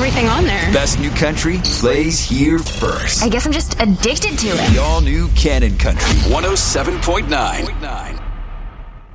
everything on there. Best new country plays here first. I guess I'm just addicted to it. The all-new Cannon Country. 107.9.